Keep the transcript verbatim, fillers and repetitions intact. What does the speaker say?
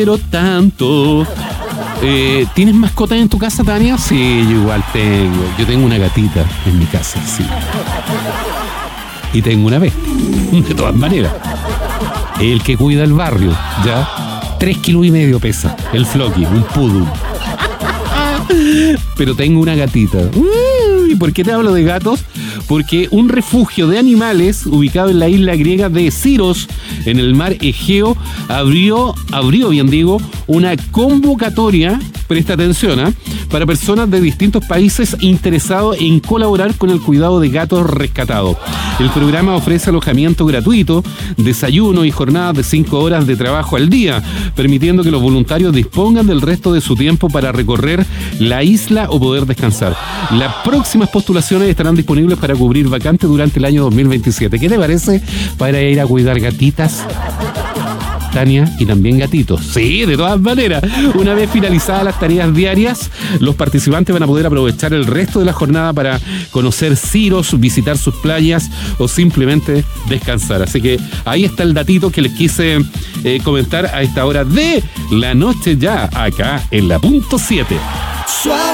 Pero tanto. Eh, ¿Tienes mascotas en tu casa, Tania? Sí, yo igual tengo. Yo tengo una gatita en mi casa, sí. Y tengo una bestia, de todas maneras. El que cuida el barrio, ¿ya? Tres kilos y medio pesa, el Floki, un poodle. Pero tengo una gatita. ¿Y por qué te hablo de gatos? Porque un refugio de animales ubicado en la isla griega de Siros, en el mar Egeo, abrió, abrió, bien digo, una convocatoria, presta atención, ¿eh? para personas de distintos países interesados en colaborar con el cuidado de gatos rescatados. El programa ofrece alojamiento gratuito, desayuno y jornadas de cinco horas de trabajo al día, permitiendo que los voluntarios dispongan del resto de su tiempo para recorrer la isla o poder descansar. Las próximas postulaciones estarán disponibles para cubrir vacantes durante el año dos mil veintisiete. ¿Qué te parece para ir a cuidar gatitas, Tania, y también gatitos? Sí, de todas maneras. Una vez finalizadas las tareas diarias, los participantes van a poder aprovechar el resto de la jornada para conocer Siros, visitar sus playas o simplemente descansar. Así que ahí está el datito que les quise eh, comentar a esta hora de la noche ya, acá en la punto siete.